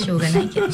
しょうがないけど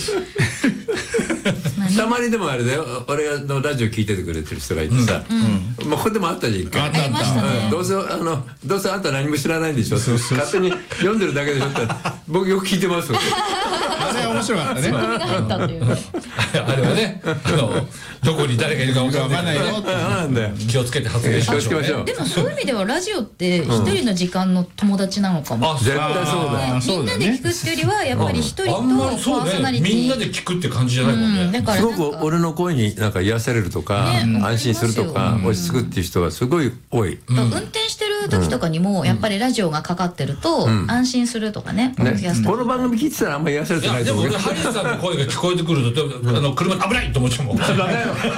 たまにでもあれだよ、俺のラジオ聞いててくれてる人がいてさ、まあここでもあったじゃん一回。 ありましたね。 どうせあんた何も知らないんでしょ、勝手に読んでるだけでしょって。僕よく聞いてますよ。 あれは面白かったね。 が入ったっていうね。 あれはね、どこに誰がいるか分からないよなんだよ。 気をつけて発言しましょうね。 でもそういう意味ではラジオって一人の時間の友達なのかも。 絶対そうだよ。 みんなで聞くっていうよりはやっぱり一人とパあんまりそうーソナリティ。 みんなで聞くって感じじゃないもんね。 だからすごく俺の声になんか癒されるとか、安心するとか、落ち着くっていう人がすごい多い。 運転してる時とかにもやっぱりラジオがかかってると安心するとかね。 この番組聞いてたらあんまり癒されてないと思う。 でも俺ハリーさんの声が聞こえてくると車危ないと思っちゃうもん。やめ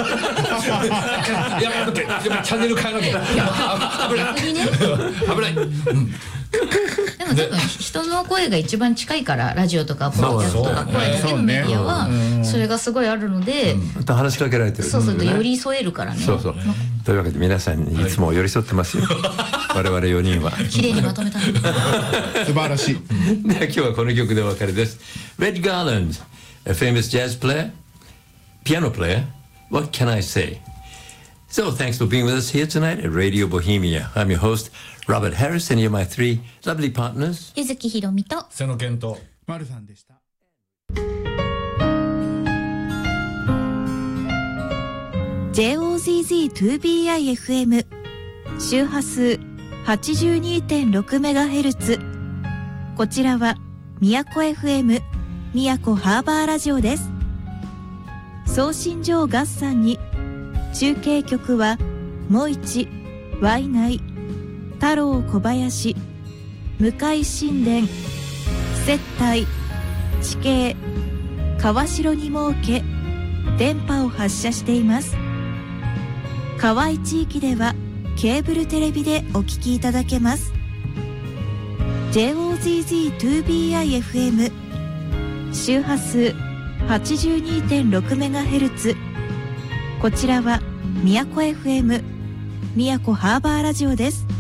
とけ、チャンネル変えなきゃ。 逆にね。 危ない。 でも多分人の声が一番近いからラジオとかポッドキャストとか声だけのメディアはそれがすごいあるので、 また話しかけられてる。 そうすると寄り添えるからね。 そうそう。というわけで皆さんにいつも寄り添ってますよ。我々4人は。 綺麗にまとめたね。 素晴らしい。 では今日はこの曲でお別れです。Red Garland, a famous jazz player, piano player. What can I say? So thanks for being with us here tonight at Radio Bohemia. I'm your host, Robert Harris, and you're my three lovely partners. 柚木ひろみと瀬野健と丸さんでした。 JOZZ2BIFM 周波数 82.6MHz。 こちらは宮古 FM 宮古ハーバーラジオです。送信所を合算に中継局はもいち、ワイナイ、太郎小林、向井新田、接待、地形、川城に設け電波を発射しています。河合地域ではケーブルテレビでお聞きいただけます。 JOZZ2BIFM 周波数 82.6MHz。 こちらは宮古 FM 宮古ハーバーラジオです。